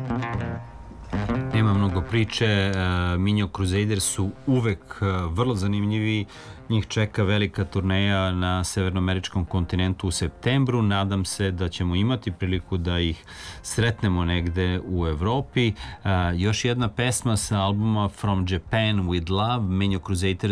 Nema mnogo priče, Minho Crusaders su uvek vrlo zanimljivi, njih čeka velika turneja na severnoameričkom kontinentu u septembru, nadam se da ćemo imati priliku da ih sretnemo negde u Evropi. Još jedna pesma sa albuma From Japan with Love, Minho Crusaders